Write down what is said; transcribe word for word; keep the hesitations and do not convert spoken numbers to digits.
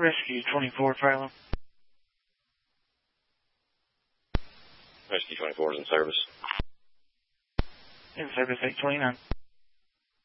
Rescue twenty-four, Farlow. Rescue twenty-four is in service. In service eight twenty-nine.